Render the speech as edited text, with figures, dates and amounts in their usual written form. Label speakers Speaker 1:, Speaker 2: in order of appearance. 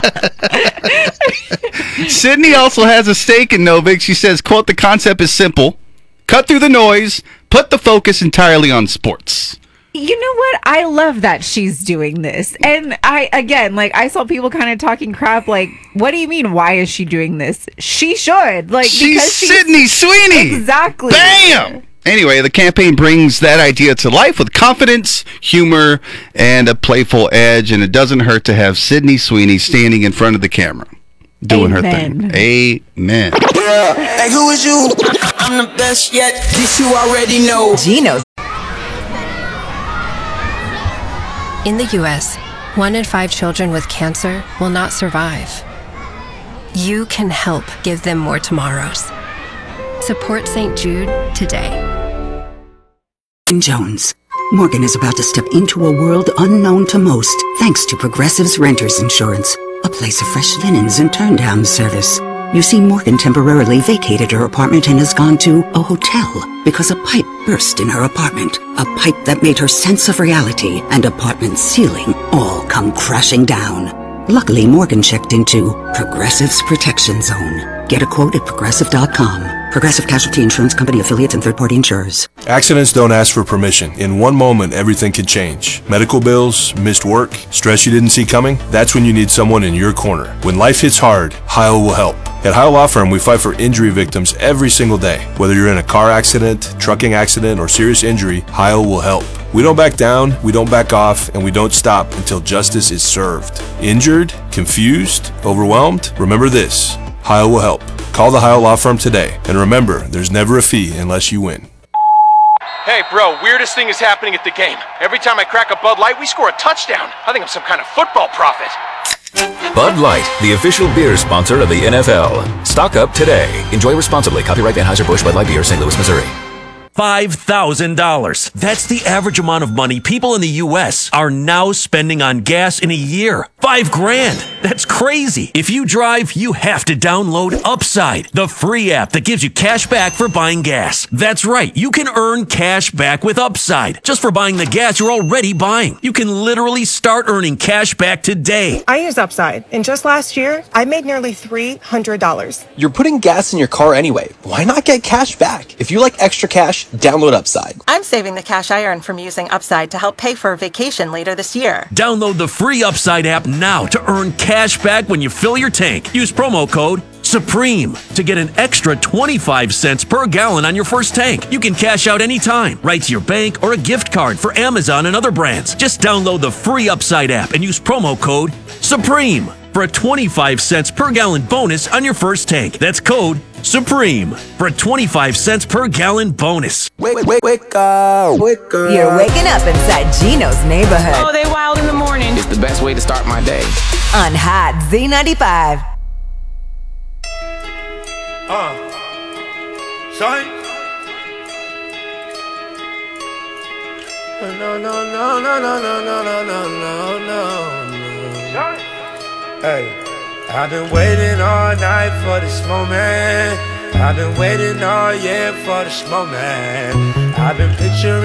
Speaker 1: Sydney also has a stake in Novik. She says, quote, the concept is simple. Cut through the noise. Put the focus entirely on sports.
Speaker 2: You know what? I love that she's doing this. And I saw people kind of talking crap like, what do you mean? Why is she doing this? She should.
Speaker 1: She's Sydney Sweeney.
Speaker 2: Exactly.
Speaker 1: Bam! Anyway, the campaign brings that idea to life with confidence, humor, and a playful edge. And it doesn't hurt to have Sydney Sweeney standing in front of the camera doing her thing. Amen.
Speaker 3: Yeah. Hey, who is you? I'm the best yet. This you already know.
Speaker 4: Gino.
Speaker 5: In the U.S., 1 in 5 children with cancer will not survive. You can help give them more tomorrows. Support St. Jude today.
Speaker 6: Jones. Morgan is about to step into a world unknown to most, thanks to Progressive's Renters Insurance, a place of fresh linens and turn-down service. You see, Morgan temporarily vacated her apartment and has gone to a hotel because a pipe burst in her apartment. A pipe that made her sense of reality and apartment ceiling all come crashing down. Luckily, Morgan checked into Progressive's Protection Zone. Get a quote at Progressive.com. Progressive Casualty Insurance Company, affiliates, and third-party insurers.
Speaker 7: Accidents don't ask for permission. In one moment, everything can change. Medical bills, missed work, stress you didn't see coming. That's when you need someone in your corner. When life hits hard, Heil will help. At Heil Law Firm, we fight for injury victims every single day. Whether you're in a car accident, trucking accident, or serious injury, Heil will help. We don't back down, we don't back off, and we don't stop until justice is served. Injured? Confused? Overwhelmed? Remember this. Heil will help. Call the Heil Law Firm today. And remember, there's never a fee unless you win.
Speaker 8: Hey, bro, weirdest thing is happening at the game. Every time I crack a Bud Light, we score a touchdown. I think I'm some kind of football prophet.
Speaker 9: Bud Light, the official beer sponsor of the NFL. Stock up today. Enjoy responsibly. Copyright Anheuser-Busch Bud Light Beer, St. Louis, Missouri.
Speaker 10: $5,000. That's the average amount of money people in the U.S. are now spending on gas in a year. $5,000. That's crazy. If you drive, you have to download Upside, the free app that gives you cash back for buying gas. That's right. You can earn cash back with Upside just for buying the gas you're already buying. You can literally start earning cash back today.
Speaker 11: I use Upside, and just last year, I made nearly $300.
Speaker 12: You're putting gas in your car anyway. Why not get cash back? If you like extra cash, download Upside.
Speaker 13: I'm saving the cash I earn from using Upside to help pay for a vacation later this year.
Speaker 10: Download the free Upside app now to earn cash back when you fill your tank. Use promo code SUPREME to get an extra 25 cents per gallon on your first tank. You can cash out anytime, right to your bank or a gift card for Amazon and other brands. Just download the free Upside app and use promo code SUPREME for a 25 cents per gallon bonus on your first tank. That's code SUPREME for a 25 cents per gallon bonus.
Speaker 3: Wake up, wake up.
Speaker 4: You're waking up inside Gino's neighborhood.
Speaker 14: Oh, they wild in the morning.
Speaker 15: It's the best way to start my day.
Speaker 4: On Hot Z95.
Speaker 16: Sorry? No, no, no, no, no, no, no, no, no, no, no. Sorry? Hey, I've been waiting all night for this moment. I've been waiting all year for this moment. I've been picturing